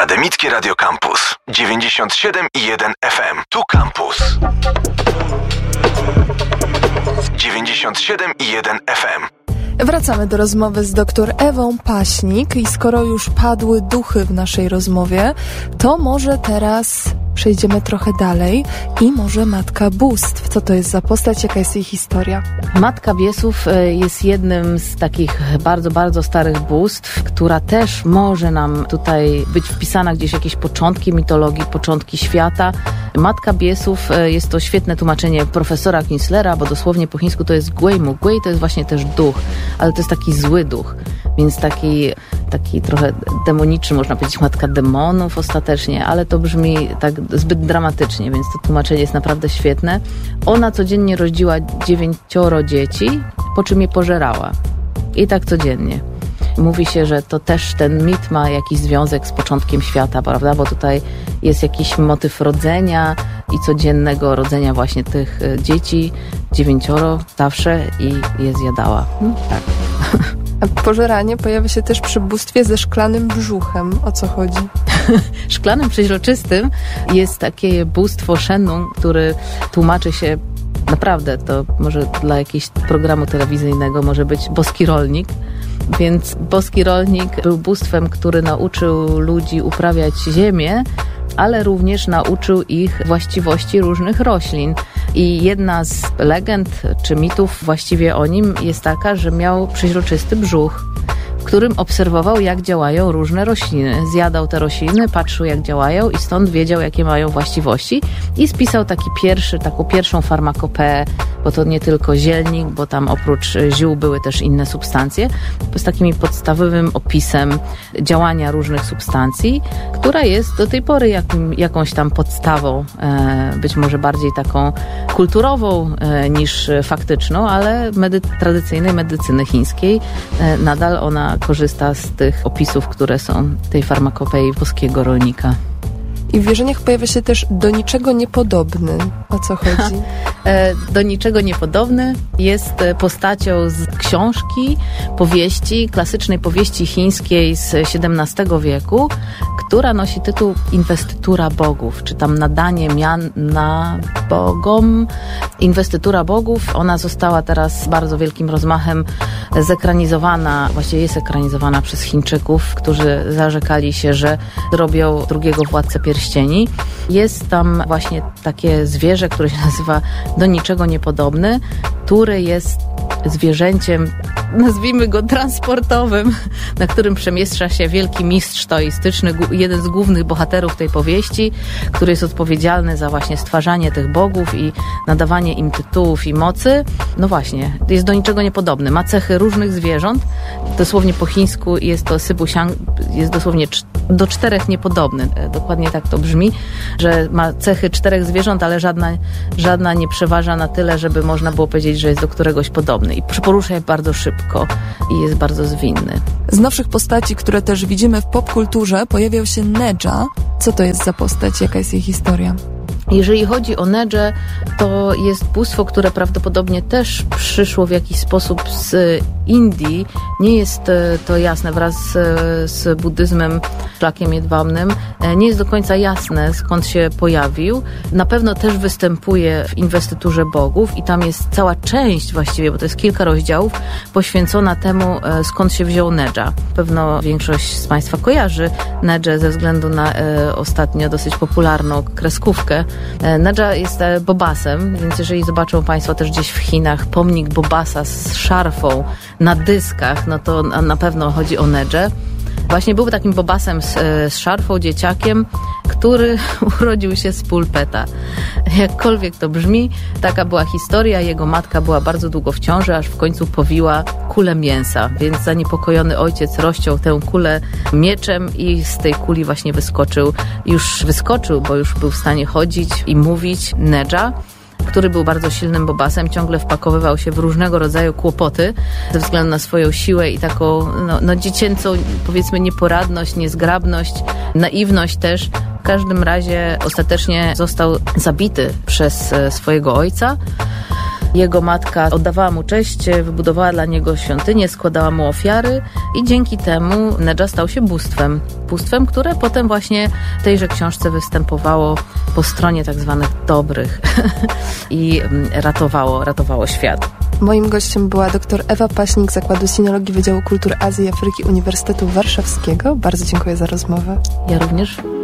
Akademickie Radio Campus 97,1 FM. Tu Campus 97,1 FM. Wracamy do rozmowy z dr Ewą Paśnik i skoro już padły duchy w naszej rozmowie, to może teraz przejdziemy trochę dalej i może Matka Bóstw. Co to jest za postać? Jaka jest jej historia? Matka Biesów jest jednym z takich bardzo, bardzo starych bóstw, która też może nam tutaj być wpisana gdzieś w jakieś początki mitologii, początki świata. Matka Biesów jest to świetne tłumaczenie profesora Kinslera, bo dosłownie po chińsku to jest Gwei Mu. Gwei to jest właśnie też duch, ale to jest taki zły duch, więc taki trochę demoniczny, można powiedzieć, matka demonów ostatecznie, ale to brzmi tak zbyt dramatycznie, więc to tłumaczenie jest naprawdę świetne. Ona codziennie rodziła 9 dzieci, po czym je pożerała. I tak codziennie. Mówi się, że to też ten mit ma jakiś związek z początkiem świata, prawda? Bo tutaj jest jakiś motyw rodzenia i codziennego rodzenia właśnie tych dzieci, 9 zawsze i je zjadała. Tak. A pożeranie pojawia się też przy bóstwie ze szklanym brzuchem. O co chodzi? Szklanym przeźroczystym jest takie bóstwo Shennong, który tłumaczy się naprawdę, to może dla jakiegoś programu telewizyjnego może być boski rolnik. Więc boski rolnik był bóstwem, który nauczył ludzi uprawiać ziemię, ale również nauczył ich właściwości różnych roślin. I jedna z legend czy mitów właściwie o nim jest taka, że miał przeźroczysty brzuch, w którym obserwował, jak działają różne rośliny. Zjadał te rośliny, patrzył, jak działają i stąd wiedział, jakie mają właściwości i spisał taką pierwszą farmakopeę, bo to nie tylko zielnik, bo tam oprócz ziół były też inne substancje, z takim podstawowym opisem działania różnych substancji, która jest do tej pory jakąś tam podstawą, być może bardziej taką kulturową niż faktyczną, ale tradycyjnej medycyny chińskiej nadal ona korzysta z tych opisów, które są w tej farmakopei boskiego rolnika. I w wierzeniach pojawia się też do niczego niepodobny. O co chodzi? Do niczego niepodobny jest postacią z książki, powieści, klasycznej powieści chińskiej z XVII wieku, która nosi tytuł Inwestytura bogów, czy tam nadanie mian na bogom. Inwestytura bogów, ona została teraz z bardzo wielkim rozmachem zekranizowana, właściwie jest ekranizowana przez Chińczyków, którzy zarzekali się, że zrobią drugiego Władcę Pierścieni. Jest tam właśnie takie zwierzę, które się nazywa do niczego niepodobny, który jest zwierzęciem, nazwijmy go transportowym, na którym przemieszcza się wielki mistrz taoistyczny, jeden z głównych bohaterów tej powieści, który jest odpowiedzialny za właśnie stwarzanie tych bogów i nadawanie im tytułów i mocy. No właśnie, jest do niczego niepodobny. Ma cechy różnych zwierząt. Dosłownie po chińsku jest to Sibuxiang, jest dosłownie do 4 niepodobny. Dokładnie tak to brzmi, że ma cechy 4 zwierząt, ale żadna nie przeważa na tyle, żeby można było powiedzieć, że jest do któregoś podobny. I porusza je bardzo szybko i jest bardzo zwinny. Z nowszych postaci, które też widzimy w popkulturze, pojawiał się Nedża. Co to jest za postać? Jaka jest jej historia? Jeżeli chodzi o Nedżę, to jest bóstwo, które prawdopodobnie też przyszło w jakiś sposób z Indii. Nie jest to jasne, wraz z buddyzmem, szlakiem jedwabnym. Nie jest do końca jasne, skąd się pojawił. Na pewno też występuje w Inwestyturze bogów i tam jest cała część właściwie, bo to jest kilka rozdziałów, poświęcona temu, skąd się wziął Nedża. Pewno większość z Państwa kojarzy Nedżę ze względu na ostatnio dosyć popularną kreskówkę. Nedża jest bobasem, więc jeżeli zobaczą Państwo też gdzieś w Chinach pomnik bobasa z szarfą na dyskach, no to na pewno chodzi o Nedżę. Właśnie był takim bobasem z szarfą, dzieciakiem, który urodził się z pulpeta. Jakkolwiek to brzmi, taka była historia. Jego matka była bardzo długo w ciąży, aż w końcu powiła kulę mięsa, więc zaniepokojony ojciec rozciął tę kulę mieczem i z tej kuli właśnie wyskoczył, bo już był w stanie chodzić i mówić, Nedża, który był bardzo silnym bobasem, ciągle wpakowywał się w różnego rodzaju kłopoty ze względu na swoją siłę i taką dziecięcą, powiedzmy, nieporadność, niezgrabność, naiwność też. W każdym razie ostatecznie został zabity przez swojego ojca. Jego matka oddawała mu cześć, wybudowała dla niego świątynię, składała mu ofiary i dzięki temu Nedża stał się bóstwem. Bóstwem, które potem właśnie w tejże książce występowało po stronie tak zwanych dobrych i ratowało świat. Moim gościem była dr Ewa Paśnik z Zakładu Sinologii Wydziału Kultur Azji i Afryki Uniwersytetu Warszawskiego. Bardzo dziękuję za rozmowę. Ja również.